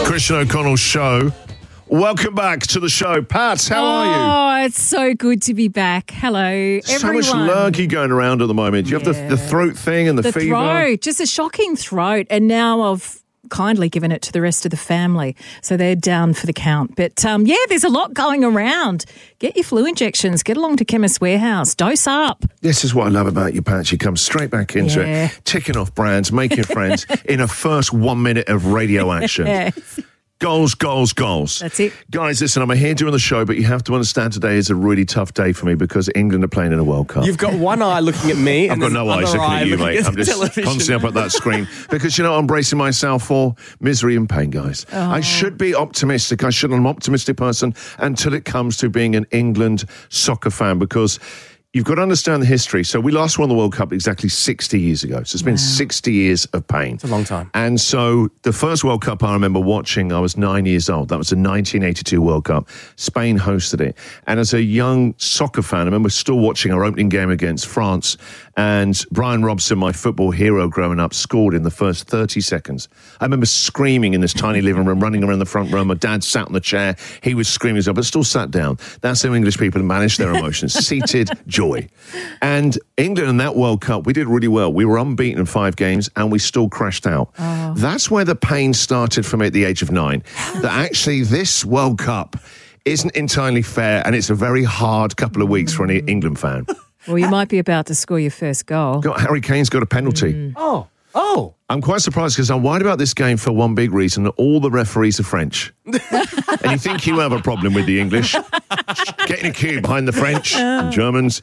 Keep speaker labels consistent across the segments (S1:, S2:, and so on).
S1: Christian O'Connell Show. Welcome back to the show. Pat, how are you?
S2: Oh, it's so good to be back. Hello, everyone.
S1: So much lurgy going around at the moment. You have the throat thing and the fever.
S2: Throat, just a shocking throat. And now I've kindly given it to the rest of the family. So they're down for the count. But there's a lot going around. Get your flu injections. Get along to Chemist Warehouse. Dose up.
S1: This is what I love about you, Pat. You come straight back into it, ticking off brands, making friends in a first 1 minute of radio action.
S2: Yes.
S1: Goals, goals, goals.
S2: That's it.
S1: Guys, listen, I'm here doing the show, but you have to understand today is a really tough day for me because England are playing in a World Cup.
S3: You've got one eye looking at me.
S1: I've got no eyes looking at you, mate. I'm just constantly up at that screen because, I'm bracing myself for misery and pain, guys.
S2: Oh.
S1: I should be optimistic. I'm an optimistic person until it comes to being an England soccer fan because you've got to understand the history. So we last won the World Cup exactly 60 years ago. So it's been 60 years of pain.
S3: It's a long time.
S1: And so the first World Cup I remember watching, I was 9 years old. That was the 1982 World Cup. Spain hosted it. And as a young soccer fan, I remember still watching our opening game against France. And Brian Robson, my football hero growing up, scored in the first 30 seconds. I remember screaming in this tiny living room, running around the front row. My dad sat on the chair. He was screaming as well, but still sat down. That's how English people manage their emotions. Seated joy. And England in that World Cup, we did really well. We were unbeaten in 5 games and we still crashed out. Oh. That's where the pain started for me at the age of 9. That actually this World Cup isn't entirely fair and it's a very hard couple of weeks for any England fan.
S2: Well, you might be about to score your first goal.
S1: Harry Kane's got a penalty.
S3: Oh.
S1: I'm quite surprised because I'm worried about this game for one big reason. All the referees are French. And you think you have a problem with the English. Getting a cue behind the French and Germans.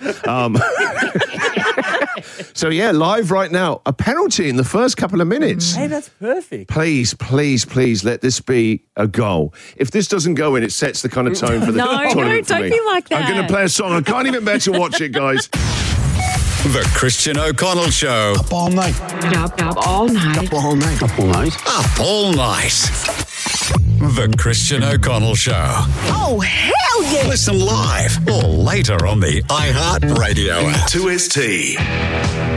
S1: So, live right now. A penalty in the first couple of minutes.
S3: Hey, that's perfect.
S1: Please, please, please let this be a goal. If this doesn't go in, it sets the kind of tone for the tournament for
S2: don't
S1: me.
S2: be like that.
S1: I'm going to play a song. I can't even bear to watch it, guys.
S4: The Christian O'Connell Show.
S5: Up all night.
S6: Up all night.
S5: Up all night. Up all night.
S4: Up all night. The Christian O'Connell Show.
S6: Oh, hell yeah!
S4: Listen live or later on the iHeart Radio app.
S1: 2ST.